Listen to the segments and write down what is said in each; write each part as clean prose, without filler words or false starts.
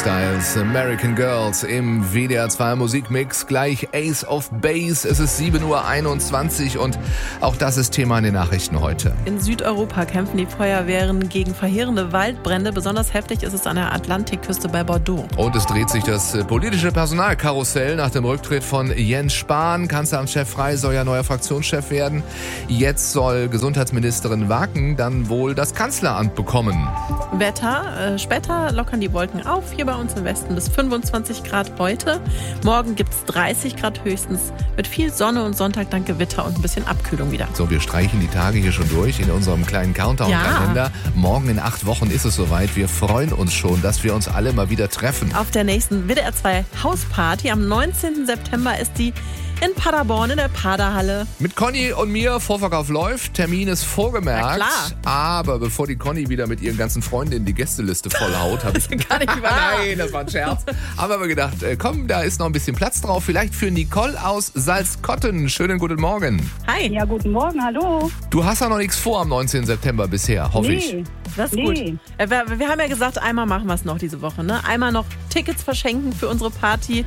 Styles, American Girls im WDR 2 Musikmix. Gleich Ace of Base. Es ist 7:21 Uhr und auch das ist Thema in den Nachrichten heute. In Südeuropa kämpfen die Feuerwehren gegen verheerende Waldbrände. Besonders heftig ist es an der Atlantikküste bei Bordeaux. Und es dreht sich das politische Personalkarussell nach dem Rücktritt von Jens Spahn. Kanzleramtschef Frey soll ja neuer Fraktionschef werden. Jetzt soll Gesundheitsministerin Waken dann wohl das Kanzleramt bekommen. Wetter, später lockern die Wolken auf, hier bei uns im Westen bis 25 Grad heute. Morgen gibt es 30 Grad höchstens mit viel Sonne und Sonntag dann Gewitter und ein bisschen Abkühlung wieder. So, wir streichen die Tage hier schon durch in unserem kleinen Countdown-Kalender. Ja. Morgen in 8 Wochen ist es soweit. Wir freuen uns schon, dass wir uns alle mal wieder treffen. Auf der nächsten WDR 2 Hausparty am 19. September ist die in Paderborn in der Paderhalle. Mit Conny und mir, Vorverkauf läuft, Termin ist vorgemerkt. Na klar. Aber bevor die Conny wieder mit ihren ganzen Freundinnen die Gästeliste vollhaut, habe ich gar nicht wahr. Nein, das war ein Scherz. Haben wir gedacht, komm, da ist noch ein bisschen Platz drauf. Vielleicht für Nicole aus Salzkotten. Schönen guten Morgen. Hi. Ja, guten Morgen, hallo. Du hast ja noch nichts vor am 19. September bisher, hoffe ich. Das ist gut. Wir haben ja gesagt, einmal machen wir es noch diese Woche. Ne? Einmal noch Tickets verschenken für unsere Party.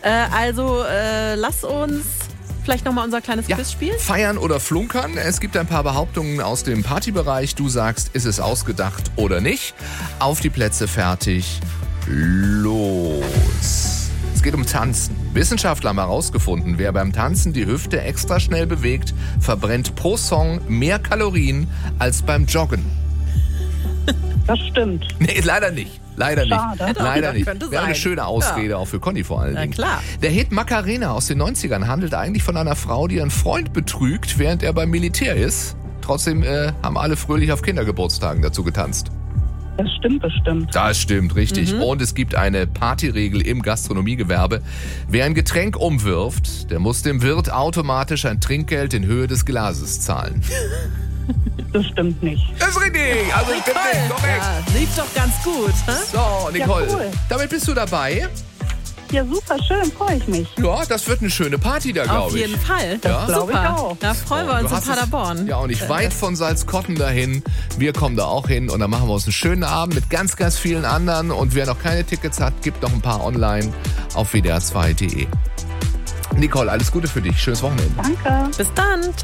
Lass uns vielleicht nochmal unser kleines Quiz spielen. Feiern oder flunkern. Es gibt ein paar Behauptungen aus dem Partybereich. Du sagst, ist es ausgedacht oder nicht? Auf die Plätze, fertig, los. Es geht um Tanzen. Wissenschaftler haben herausgefunden, wer beim Tanzen die Hüfte extra schnell bewegt, verbrennt pro Song mehr Kalorien als beim Joggen. Das stimmt. Nee, leider nicht. Leider Schade. nicht. Leider nicht. Könnte Wäre eine sein. schöne Ausrede, auch für Conny vor allen Dingen. Na klar. Der Hit Macarena aus den 90ern handelt eigentlich von einer Frau, die ihren Freund betrügt, während er beim Militär ist. Trotzdem haben alle fröhlich auf Kindergeburtstagen dazu getanzt. Das stimmt bestimmt. Das stimmt, richtig. Und es gibt eine Partyregel im Gastronomiegewerbe. Wer ein Getränk umwirft, der muss dem Wirt automatisch ein Trinkgeld in Höhe des Glases zahlen. Das stimmt nicht. Das ist richtig. Also ich bin korrekt. Ja, lief doch ganz gut. Hä? So, Nicole, Ja, cool. damit bist du dabei. Ja, super schön, freue ich mich. Ja, das wird eine schöne Party da, glaube ich. Auf jeden Fall. Ja. Glaube ich Super. auch. Da freuen wir uns Du in hast es Paderborn. ja auch nicht weit von Salzkotten dahin. Wir kommen da auch hin und dann machen wir uns einen schönen Abend mit ganz, ganz vielen anderen. Und wer noch keine Tickets hat, gibt noch ein paar online auf wdr2.de. Nicole, alles Gute für dich. Schönes Wochenende. Danke. Bis dann. Ciao.